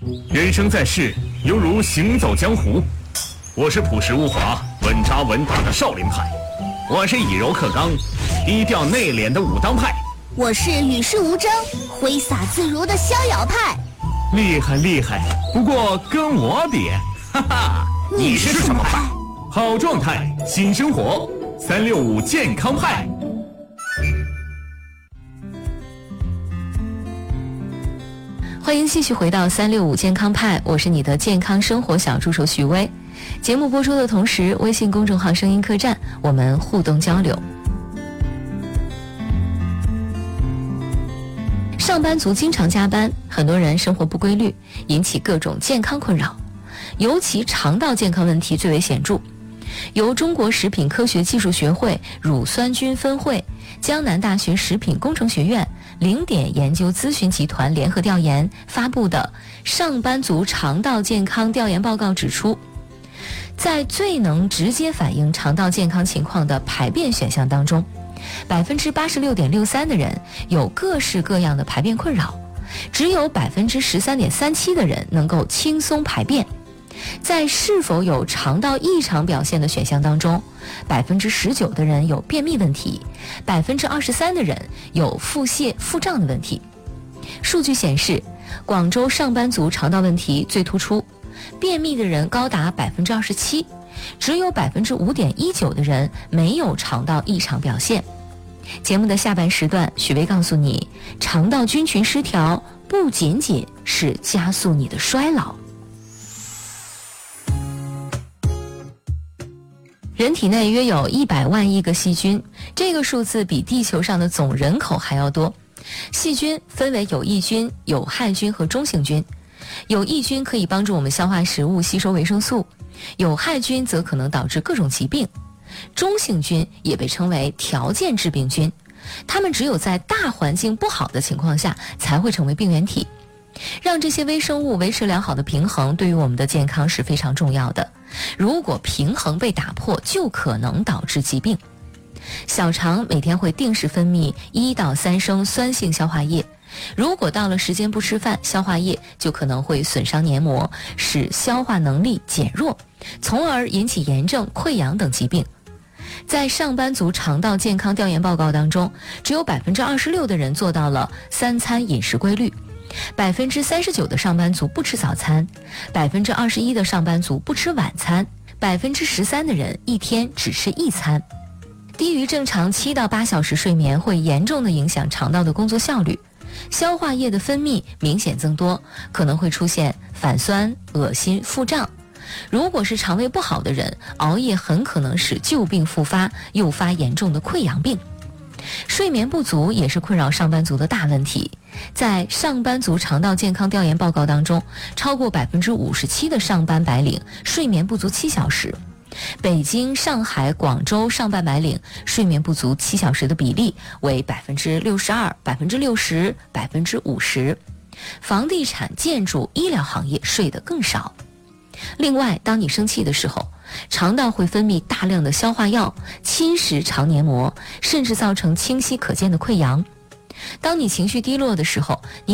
人生在世，犹如行走江湖。我是朴实无华、稳扎稳打的少林派，我是以柔克刚、低调内敛的武当派， 我是与世无争、挥洒自如的逍遥派。 厉害厉害，不过跟我比，哈哈， 你是什么派？ 好状态，新生活，365健康派。 欢迎继续回到365健康派，我是你的健康生活小助手许巍。节目播出的同时，微信公众号声音客栈，我们互动交流。上班族经常加班，很多人生活不规律，引起各种健康困扰，尤其肠道健康问题最为显著。由中国食品科学技术学会乳酸菌分会、江南大学食品工程学院、零点研究咨询集团联合调研发布的上班族肠道健康调研报告指出，在最能直接反映肠道健康情况的排便选项当中，86.63%的人有各式各样的排便困扰，只有13.37%的人能够轻松排便。在是否有肠道异常表现的选项当中，19%的人有便秘问题，23%的人有腹泻、腹胀的问题。数据显示，广州上班族肠道问题最突出，便秘的人高达27%，只有5.19%的人没有肠道异常表现。节目的下半时段，许巍告诉你，肠道菌群失调不仅仅是加速你的衰老。人体内约有100万亿个细菌，这个数字比地球上的总人口还要多。细菌分为有益菌、有害菌和中性菌。有益菌可以帮助我们消化食物、吸收维生素，有害菌则可能导致各种疾病。中性菌也被称为条件致病菌，它们只有在大环境不好的情况下才会成为病原体。让这些微生物维持良好的平衡，对于我们的健康是非常重要的。如果平衡被打破，就可能导致疾病。小肠每天会定时分泌1到3升酸性消化液，如果到了时间不吃饭，消化液就可能会损伤黏膜，使消化能力减弱，从而引起炎症、溃疡等疾病。在上班族肠道健康调研报告当中，只有26%的人做到了3餐饮食规律，39%的上班族不吃早餐，21%的上班族不吃晚餐，13%的人一天只吃1餐。低于正常7到8小时睡眠会严重的影响肠道的工作效率，消化液的分泌明显增多，可能会出现反酸、恶心、腹胀。如果是肠胃不好的人，熬夜很可能使旧病复发，诱发严重的溃疡病。睡眠不足也是困扰上班族的大问题。在上班族肠道健康调研报告当中，超过57%的上班白领睡眠不足7小时。北京、上海、广州上班白领睡眠不足7小时的比例为62%、60%、50%。房地产、建筑、医疗行业睡得更少。另外，当你生气的时候，肠道会分泌大量的消化药，侵蚀肠黏膜，甚至造成清晰可见的溃疡。当你情绪低落的时候，